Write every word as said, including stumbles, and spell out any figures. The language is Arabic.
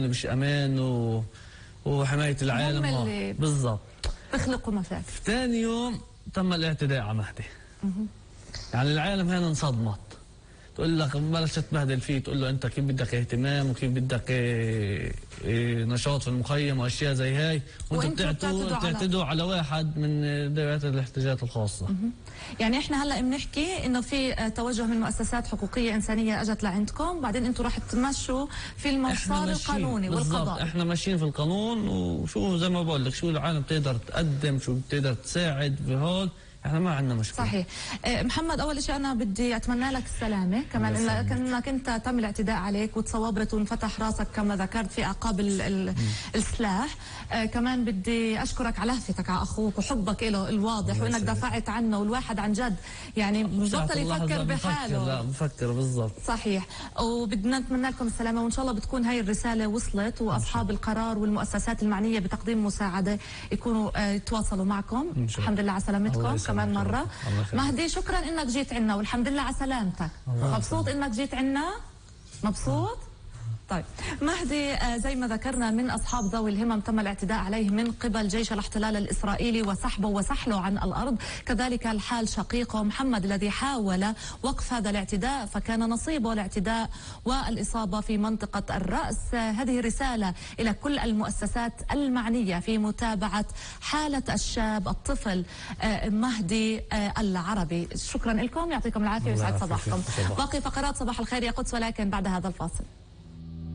مش امان و... وحمايه العالم هم اللي بالضبط بيخلقوا مشاكل. ثاني يوم تم الاعتداء على مهدي. يعني العالم هنا انصدمت، تقول لك بلشت تبهدل فيه، تقول له انت كيف بدك اهتمام وكيف بدك إيه إيه نشاط في المخيم واشياء زي هاي، وانتم بتعتدوا بتعتدوا على واحد من ذوات الاحتياجات الخاصه. يعني احنا هلا بنحكي انه في توجه من مؤسسات حقوقيه انسانيه اجت لعندكم، بعدين انتم راح تمشوا في المسار القانوني والقضائي. احنا ماشيين في القانون، وشو زي ما بقول لك شو العالم بتقدر تقدم، شو بتقدر تساعد في هون، احنا ما عندنا مشكله. صحيح. محمد، اول شيء انا بدي اتمنى لك السلامه، كمان انك انك انت تم الاعتداء عليك وتصوبرت وانفتح راسك كما ذكرت في اعقاب ال ال السلاح. آه كمان بدي اشكرك على لهفتك على اخوك وحبك له الواضح، وانك دافعت عنه، والواحد عن جد يعني ببطل يفكر بحاله. لا بفكر بالضبط. صحيح. وبدنا نتمنى لكم السلامه، وان شاء الله بتكون هاي الرساله وصلت، واصحاب القرار والمؤسسات المعنيه بتقديم مساعده يكونوا آه يتواصلوا معكم. الحمد لله على سلامتكم كمان مرة. مهدي شكرا انك جيت عنا، والحمد لله على سلامتك. مبسوط انك جيت عنا؟ مبسوط؟ طيب مهدي، زي ما ذكرنا من أصحاب ذوي الهمم تم الاعتداء عليه من قبل جيش الاحتلال الإسرائيلي وسحبه وسحله عن الأرض. كذلك الحال شقيقه محمد الذي حاول وقف هذا الاعتداء فكان نصيبه الاعتداء والإصابة في منطقة الرأس. هذه رسالة إلى كل المؤسسات المعنية في متابعة حالة الشاب الطفل مهدي العربي. شكرا لكم، يعطيكم العافية ويسعد صباحكم. باقي فقرات صباح الخير يا قدس، ولكن بعد هذا الفاصل.